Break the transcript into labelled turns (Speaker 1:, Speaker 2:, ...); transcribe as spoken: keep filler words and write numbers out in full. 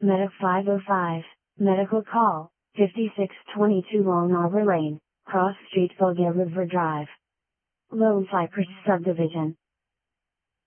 Speaker 1: Medic five oh five, Medical Call, fifty-six twenty-two Long Arbor Lane, Cross Street Volga River Drive. Lone Cypress Subdivision.